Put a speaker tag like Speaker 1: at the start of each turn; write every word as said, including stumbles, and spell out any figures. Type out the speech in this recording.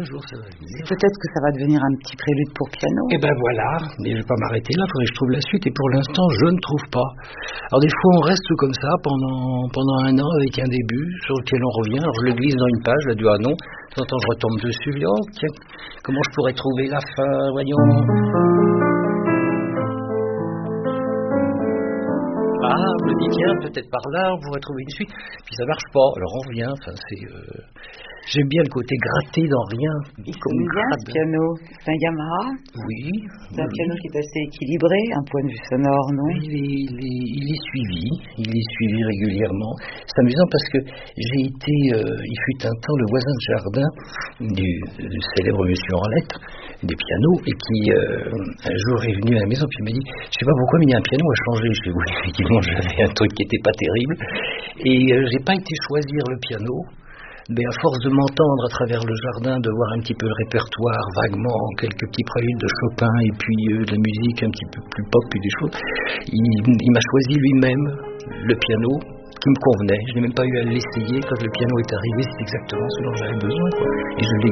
Speaker 1: jour ça va venir.
Speaker 2: Peut-être que ça va devenir un petit prélude pour piano.
Speaker 1: Et ben voilà, mais je vais pas m'arrêter là, il faudrait que je trouve la suite, et pour l'instant je ne trouve pas. Alors des fois on reste comme ça pendant, pendant un an avec un début sur lequel on revient, alors je le glisse dans une page, je dis ah non, de temps en temps je retombe dessus, je dis oh tiens, comment je pourrais trouver la fin, voyons. Ah, on me dit tiens, peut-être par là, on pourrait trouver une suite. Puis ça marche pas, alors on revient, enfin c'est... Euh... J'aime bien le côté gratté dans rien.
Speaker 2: Il sonne bien ce piano, c'est un Yamaha.
Speaker 1: Oui.
Speaker 2: C'est un piano qui est assez équilibré, un point de vue sonore, non?
Speaker 1: il est, il, est, il est suivi, il est suivi régulièrement. C'est amusant parce que j'ai été, euh, il fut un temps le voisin de jardin du, du célèbre monsieur en lettres, des pianos, et qui euh, un jour est venu à la maison, puis il m'a dit, je sais pas pourquoi, mais il y a un piano à changer. Je lui ai dit, oui, effectivement, j'avais un truc qui était pas terrible, et euh, j'ai pas été choisir le piano. Mais à force de m'entendre à travers le jardin, de voir un petit peu le répertoire, vaguement, quelques petits préludes de Chopin, et puis euh, de la musique un petit peu plus pop, puis des choses, il, il m'a choisi lui-même le piano qui me convenait. Je n'ai même pas eu à l'essayer. Quand le piano est arrivé, c'est exactement ce dont j'avais besoin, quoi. Et je l'ai